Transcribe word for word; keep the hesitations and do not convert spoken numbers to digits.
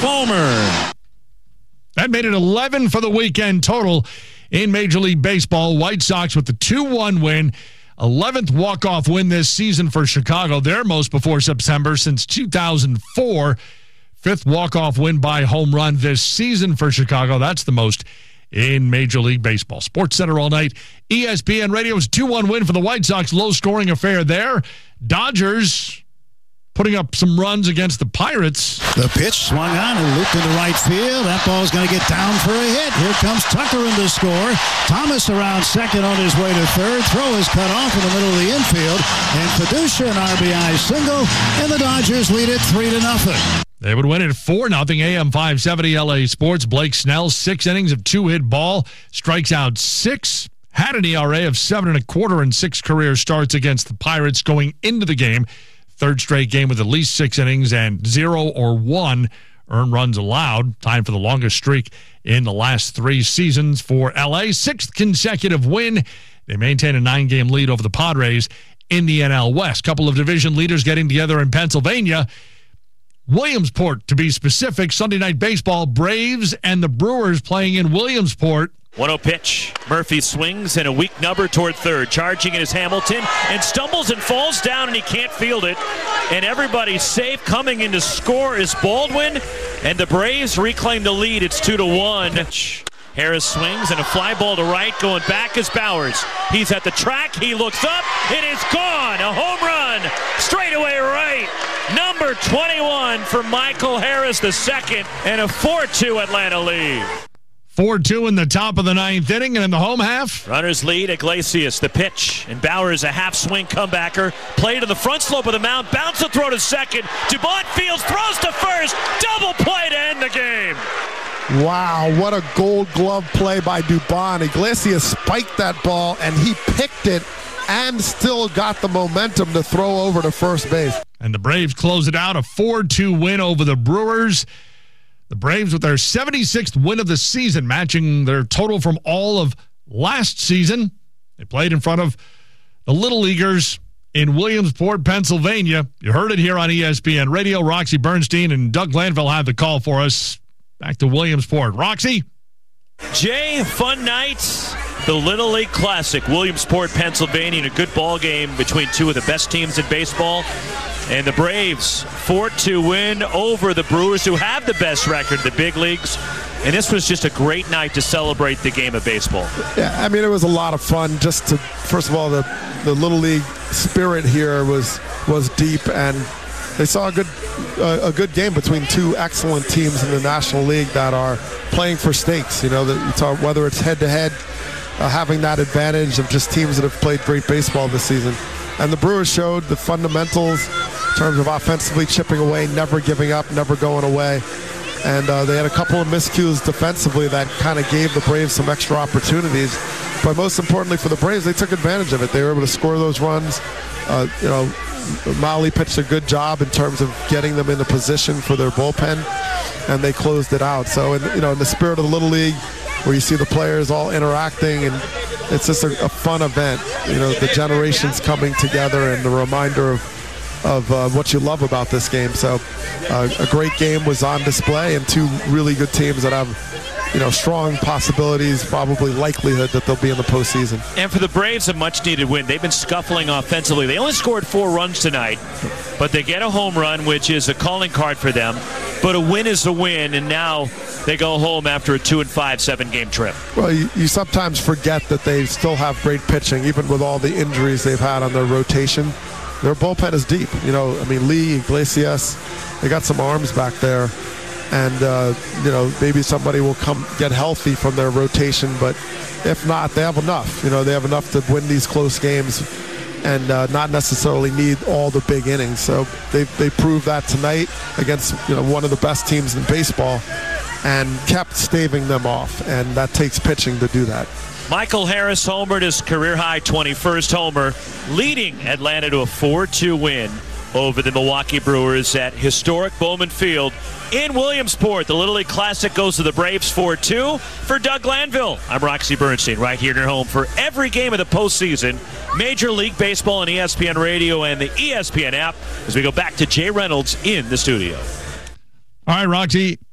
Palmer. That made it eleven for the weekend total in Major League Baseball. White Sox with the two one win. eleventh walk-off win this season for Chicago. Their most before September since two thousand four. Fifth walk-off win by home run this season for Chicago. That's the most in Major League Baseball. Sports Center all night. E S P N Radio's two one win for the White Sox. Low-scoring affair there. Dodgers putting up some runs against the Pirates. The pitch swung on and looped into right field. That ball's going to get down for a hit. Here comes Tucker in to score. Thomas around second on his way to third. Throw is cut off in the middle of the infield. And Fiducia an R B I single. And the Dodgers lead it three to nothing. They would win it four nothing. A M five seventy L A Sports. Blake Snell, six innings of two-hit ball. Strikes out six. Had an E R A of seven and a quarter and six career starts against the Pirates going into the game. Third straight game with at least six innings and zero or one earned runs allowed. Time for the longest streak in the last three seasons for L A. Sixth consecutive win. They maintain a nine-game lead over the Padres in the N L West. Couple of division leaders getting together in Pennsylvania. Williamsport, to be specific. Sunday Night Baseball, Braves and the Brewers playing in Williamsport. one oh pitch. Murphy swings and a weak number toward third. Charging in is Hamilton and stumbles and falls down and he can't field it. And everybody's safe. Coming in to score is Baldwin. And the Braves reclaim the lead. It's two to one. Harris swings and a fly ball to right. Going back is Bowers. He's at the track. He looks up. It is gone. A home run. Straightaway right. Number twenty-one for Michael Harris the second. And a four two Atlanta lead. four two in the top of the ninth inning, and in the home half. Runners lead. Iglesias, the pitch. And Bowers, a half-swing comebacker. Play to the front slope of the mound. Bounce the throw to second. Dubon fields, throws to first. Double play to end the game. Wow, what a gold glove play by Dubon. Iglesias spiked that ball, and he picked it and still got the momentum to throw over to first base. And the Braves close it out, a four two win over the Brewers. The Braves with their seventy-sixth win of the season, matching their total from all of last season. They played in front of the Little Leaguers in Williamsport, Pennsylvania. You heard it here on E S P N Radio. Roxy Bernstein and Doug Glanville had the call for us. Back to Williamsport. Roxy? Jay, fun night. The Little League Classic, Williamsport, Pennsylvania, and a good ball game between two of the best teams in baseball. And the Braves, four two win over the Brewers, who have the best record in the big leagues. And this was just a great night to celebrate the game of baseball. Yeah, I mean, it was a lot of fun. Just to, first of all, the, the Little League spirit here was was deep, and they saw a good uh, a good game between two excellent teams in the National League that are playing for stakes. You know, that you talk, whether it's head-to-head, uh, having that advantage of just teams that have played great baseball this season. And the Brewers showed the fundamentals in terms of offensively chipping away, never giving up, never going away. And uh, they had a couple of miscues defensively that kind of gave the Braves some extra opportunities. But most importantly for the Braves, they took advantage of it. They were able to score those runs. Uh, you know, Mahle pitched a good job in terms of getting them into position for their bullpen, and they closed it out. So, in, you know, in the spirit of the Little League, where you see the players all interacting, and it's just a, a fun event. You know, the generations coming together and the reminder of of uh, what you love about this game. So uh, a great game was on display, and two really good teams that have, you know, strong possibilities, probably likelihood that they'll be in the postseason. And for the Braves, a much-needed win. They've been scuffling offensively. They only scored four runs tonight, but they get a home run, which is a calling card for them. But a win is a win, and now they go home after a two and five, seven-game trip. Well, you, you sometimes forget that they still have great pitching, even with all the injuries they've had on their rotation. Their bullpen is deep. You know, I mean, Lee, Iglesias, they got some arms back there. And, uh, you know, maybe somebody will come get healthy from their rotation. But if not, they have enough. You know, they have enough to win these close games and uh, not necessarily need all the big innings. So they they proved that tonight against, you know, one of the best teams in baseball and kept staving them off. And that takes pitching to do that. Michael Harris homered his career-high twenty-first homer, leading Atlanta to a four two win over the Milwaukee Brewers at historic Bowman Field in Williamsport. The Little League Classic goes to the Braves four two. For Doug Glanville, I'm Roxy Bernstein, right here in your home for every game of the postseason, Major League Baseball on E S P N Radio and the E S P N app, as we go back to Jay Reynolds in the studio. All right, Roxy.